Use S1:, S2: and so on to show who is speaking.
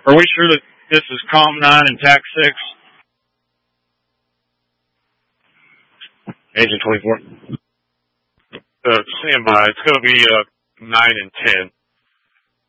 S1: Are we sure that this is COM 9 and TAC 6?
S2: Agent 24.
S1: Stand by. It's going to be 9 and 10.